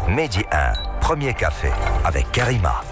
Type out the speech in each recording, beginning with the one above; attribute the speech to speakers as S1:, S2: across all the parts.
S1: Midi 1, premier café avec Karima.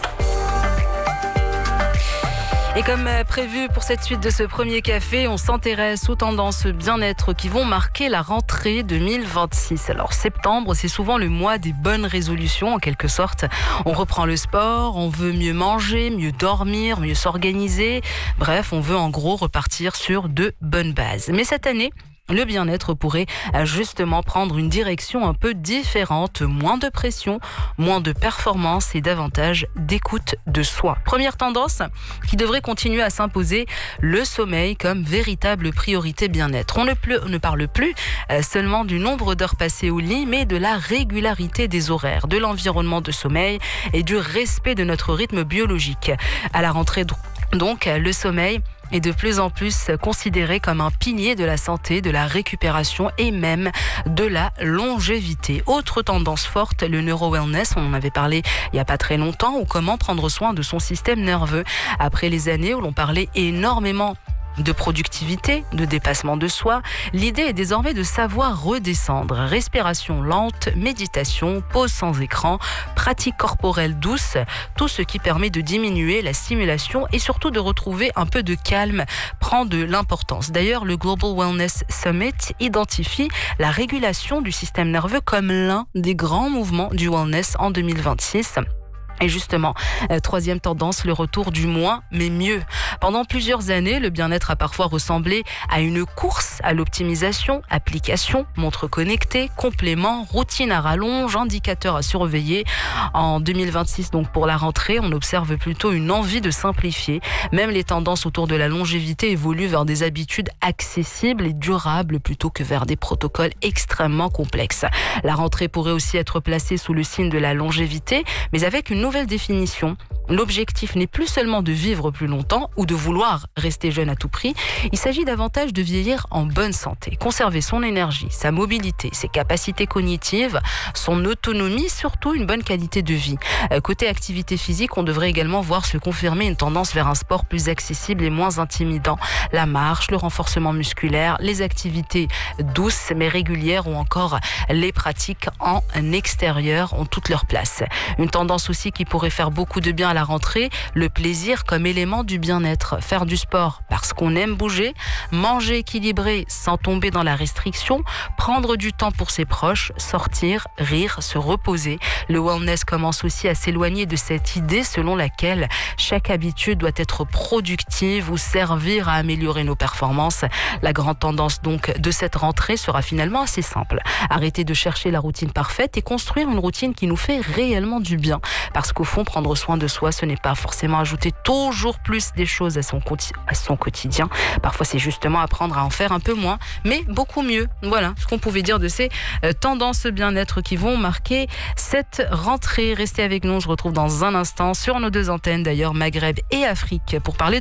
S2: Et comme prévu pour cette suite de ce premier café, on s'intéresse aux tendances bien-être qui vont marquer la rentrée 2026. Alors septembre, c'est souvent le mois des bonnes résolutions en quelque sorte. On reprend le sport, on veut mieux manger, mieux dormir, mieux s'organiser. Bref, on veut en gros repartir sur de bonnes bases. Mais cette année, le bien-être pourrait justement prendre une direction un peu différente, moins de pression, moins de performance et davantage d'écoute de soi. Première tendance qui devrait continuer à s'imposer, le sommeil comme véritable priorité bien-être. On ne parle plus seulement du nombre d'heures passées au lit, mais de la régularité des horaires, de l'environnement de sommeil et du respect de notre rythme biologique. À la rentrée, donc, le sommeil est de plus en plus considéré comme un pilier de la santé, de la récupération et même de la longévité. Autre tendance forte, le neuro-wellness, on en avait parlé il n'y a pas très longtemps, ou comment prendre soin de son système nerveux. Après les années où l'on parlait énormément de productivité, de dépassement de soi, l'idée est désormais de savoir redescendre. Respiration lente, méditation, pause sans écran, pratique corporelle douce, tout ce qui permet de diminuer la stimulation et surtout de retrouver un peu de calme prend de l'importance. D'ailleurs, le Global Wellness Summit identifie la régulation du système nerveux comme l'un des grands mouvements du wellness en 2026. Et justement, troisième tendance, le retour du moins mais mieux. Pendant plusieurs années, le bien-être a parfois ressemblé à une course à l'optimisation, applications, montres connectées, compléments, routines à rallonge, indicateurs à surveiller. En 2026, donc pour la rentrée, on observe plutôt une envie de simplifier. Même les tendances autour de la longévité évoluent vers des habitudes accessibles et durables plutôt que vers des protocoles extrêmement complexes. La rentrée pourrait aussi être placée sous le signe de la longévité, mais avec une nouvelle définition. L'objectif n'est plus seulement de vivre plus longtemps ou de vouloir rester jeune à tout prix. Il s'agit davantage de vieillir en bonne santé, conserver son énergie, sa mobilité, ses capacités cognitives, son autonomie, surtout une bonne qualité de vie. Côté activité physique, on devrait également voir se confirmer une tendance vers un sport plus accessible et moins intimidant. La marche, le renforcement musculaire, les activités douces mais régulières ou encore les pratiques en extérieur ont toute leur place. Une tendance aussi qui pourrait faire beaucoup de bien à la rentrée, le plaisir comme élément du bien-être. Faire du sport parce qu'on aime bouger, manger équilibré sans tomber dans la restriction, prendre du temps pour ses proches, sortir, rire, se reposer. Le wellness commence aussi à s'éloigner de cette idée selon laquelle chaque habitude doit être productive ou servir à améliorer nos performances. La grande tendance donc de cette rentrée sera finalement assez simple. Arrêter de chercher la routine parfaite et construire une routine qui nous fait réellement du bien. Parce qu'au fond, prendre soin de soi, ce n'est pas forcément ajouter toujours plus des choses à son quotidien. Parfois, c'est justement apprendre à en faire un peu moins, mais beaucoup mieux. Voilà ce qu'on pouvait dire de ces tendances bien-être qui vont marquer cette rentrée. Restez avec nous, on se retrouve dans un instant sur nos deux antennes, d'ailleurs Maghreb et Afrique, pour parler